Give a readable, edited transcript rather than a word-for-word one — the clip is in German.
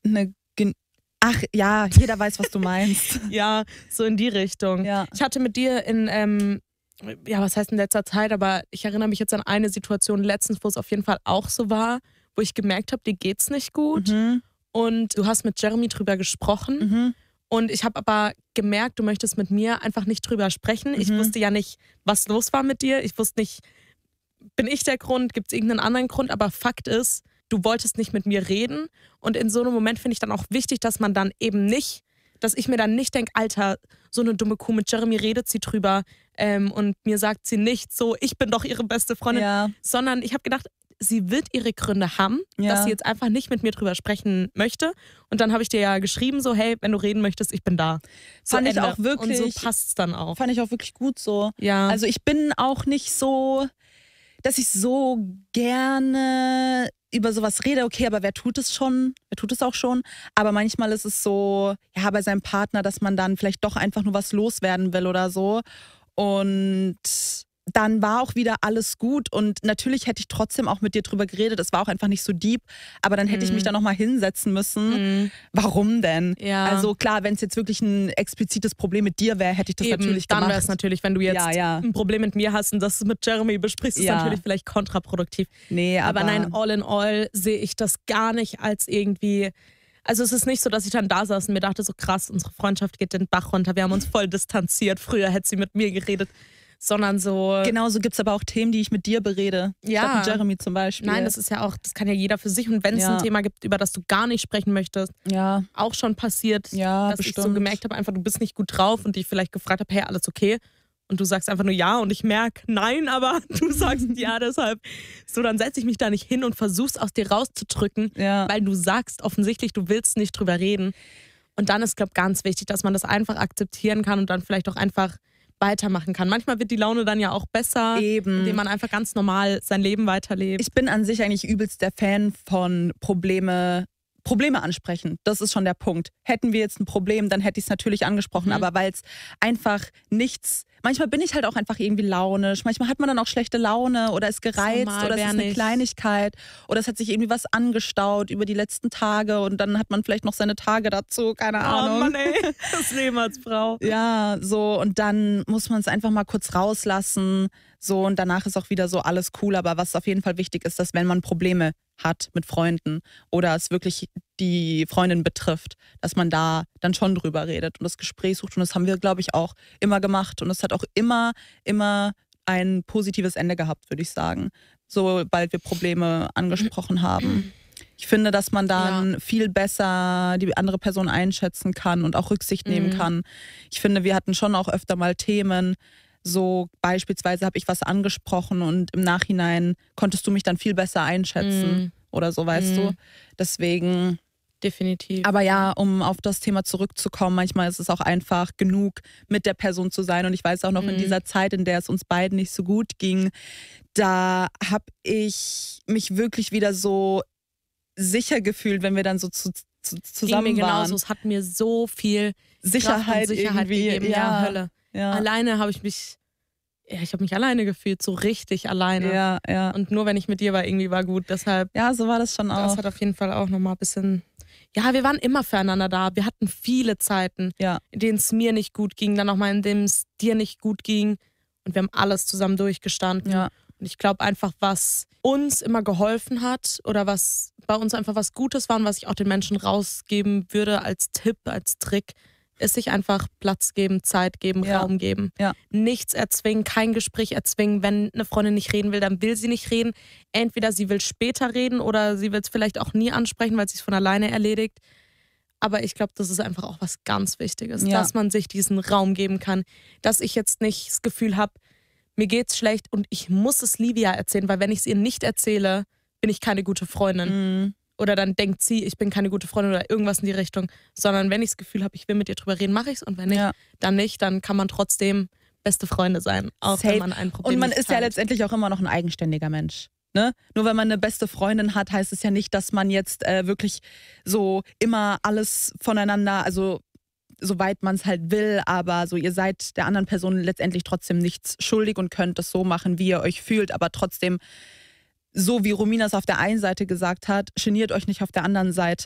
Ach ja, jeder weiß, was du meinst. Ja, so in die Richtung. Ja. Ich hatte mit dir was heißt in letzter Zeit, aber ich erinnere mich jetzt an eine Situation letztens, wo es auf jeden Fall auch so war, wo ich gemerkt habe, dir geht's nicht gut. Und du hast mit Jeremy drüber gesprochen. Und ich habe aber gemerkt, du möchtest mit mir einfach nicht drüber sprechen. Ich wusste ja nicht, was los war mit dir. Ich wusste nicht, bin ich der Grund, gibt es irgendeinen anderen Grund? Aber Fakt ist, du wolltest nicht mit mir reden. Und in so einem Moment finde ich dann auch wichtig, dass man dann eben nicht, dass ich mir dann nicht denke, Alter, so eine dumme Kuh, mit Jeremy redet sie drüber und mir sagt sie nicht so, ich bin doch ihre beste Freundin. Sondern ich habe gedacht, sie wird ihre Gründe haben, dass sie jetzt einfach nicht mit mir drüber sprechen möchte. Und dann habe ich dir ja geschrieben so, hey, wenn du reden möchtest, ich bin da. So fand ich auch wirklich. Und so passt es dann auch. Fand ich auch wirklich gut so. Ja. Also ich bin auch nicht so, dass ich so gerne über sowas rede. Okay, aber wer tut es schon? Wer tut es auch schon? Aber manchmal ist es so, ja, bei seinem Partner, dass man dann vielleicht doch einfach nur was loswerden will oder so. Und dann war auch wieder alles gut und natürlich hätte ich trotzdem auch mit dir drüber geredet. Es war auch einfach nicht so deep, aber dann hätte ich mich da nochmal hinsetzen müssen. Warum denn? Ja. Also klar, wenn es jetzt wirklich ein explizites Problem mit dir wäre, hätte ich das natürlich gemacht. Dann wäre es natürlich, wenn du jetzt ein Problem mit mir hast und das mit Jeremy besprichst, ist natürlich vielleicht kontraproduktiv. Nee, aber nein, all in all sehe ich das gar nicht als irgendwie. Also es ist nicht so, dass ich dann da saß und mir dachte, so krass, unsere Freundschaft geht den Bach runter, wir haben uns voll distanziert, früher hätte sie mit mir geredet. Sondern so. Genauso gibt es aber auch Themen, die ich mit dir berede. Ja. Mit Jeremy zum Beispiel. Nein, das ist ja auch, das kann ja jeder für sich. Und wenn es ein Thema gibt, über das du gar nicht sprechen möchtest, auch schon passiert, dass ich so gemerkt habe, einfach du bist nicht gut drauf und ich vielleicht gefragt habe, hey, alles okay? Und du sagst einfach nur ja und ich merke, nein, aber du sagst ja, deshalb. So, dann setze ich mich da nicht hin und versuch's aus dir rauszudrücken, weil du sagst offensichtlich, du willst nicht drüber reden. Und dann ist, glaube ich, ganz wichtig, dass man das einfach akzeptieren kann und dann vielleicht auch einfach weitermachen kann. Manchmal wird die Laune dann ja auch besser, indem man einfach ganz normal sein Leben weiterlebt. Ich bin an sich eigentlich übelst der Fan von Probleme ansprechen. Das ist schon der Punkt. Hätten wir jetzt ein Problem, dann hätte ich es natürlich angesprochen, aber weil es einfach nichts. Manchmal bin ich halt auch einfach irgendwie launisch. Manchmal hat man dann auch schlechte Laune oder ist gereizt oder es ist eine Kleinigkeit oder es hat sich irgendwie was angestaut über die letzten Tage und dann hat man vielleicht noch seine Tage dazu, keine Ahnung. Oh Mann, ey, das Leben als Frau. Ja, so und dann muss man es einfach mal kurz rauslassen. So und danach ist auch wieder so alles cool. Aber was auf jeden Fall wichtig ist, dass wenn man Probleme hat mit Freunden oder es wirklich die Freundin betrifft, dass man da dann schon drüber redet und das Gespräch sucht. Und das haben wir, glaube ich, auch immer gemacht. Und es hat auch immer ein positives Ende gehabt, würde ich sagen, sobald wir Probleme angesprochen haben. Ich finde, dass man dann viel besser die andere Person einschätzen kann und auch Rücksicht nehmen kann. Ich finde, wir hatten schon auch öfter mal Themen, so beispielsweise habe ich was angesprochen und im Nachhinein konntest du mich dann viel besser einschätzen oder so, weißt du. Deswegen. Definitiv. Aber ja, um auf das Thema zurückzukommen, manchmal ist es auch einfach genug, mit der Person zu sein. Und ich weiß auch noch in dieser Zeit, in der es uns beiden nicht so gut ging, da habe ich mich wirklich wieder so sicher gefühlt, wenn wir dann so zusammen ging mir waren. genauso. Es hat mir so viel Sicherheit gegeben. Ja, Hölle. Ja. Alleine habe ich mich alleine gefühlt, so richtig alleine. Ja. Und nur wenn ich mit dir war, irgendwie war gut. Deshalb. Ja, so war das schon auch. Das hat auf jeden Fall auch nochmal ein bisschen. Ja, wir waren immer füreinander da. Wir hatten viele Zeiten, in denen es mir nicht gut ging, dann nochmal in denen es dir nicht gut ging. Und wir haben alles zusammen durchgestanden. Ja. Und ich glaube einfach, was uns immer geholfen hat oder was bei uns einfach was Gutes war und was ich auch den Menschen rausgeben würde als Tipp, als Trick, ist sich einfach Platz geben, Zeit geben, Raum geben. Ja. Nichts erzwingen, kein Gespräch erzwingen. Wenn eine Freundin nicht reden will, dann will sie nicht reden. Entweder sie will später reden oder sie will es vielleicht auch nie ansprechen, weil sie es von alleine erledigt. Aber ich glaube, das ist einfach auch was ganz Wichtiges, dass man sich diesen Raum geben kann. Dass ich jetzt nicht das Gefühl habe, mir geht's schlecht und ich muss es Livia erzählen, weil wenn ich es ihr nicht erzähle, bin ich keine gute Freundin. Oder dann denkt sie, ich bin keine gute Freundin oder irgendwas in die Richtung. Sondern wenn ich das Gefühl habe, ich will mit ihr drüber reden, mache ich es. Und wenn nicht, dann nicht. Dann kann man trotzdem beste Freunde sein. Auch wenn man ein Problem hat. Und man ist ja letztendlich auch immer noch ein eigenständiger Mensch. Ne? Nur wenn man eine beste Freundin hat, heißt es ja nicht, dass man jetzt wirklich so immer alles voneinander, also soweit man es halt will, aber so ihr seid der anderen Person letztendlich trotzdem nichts schuldig und könnt es so machen, wie ihr euch fühlt, aber trotzdem, so wie Romina es auf der einen Seite gesagt hat, geniert euch nicht auf der anderen Seite.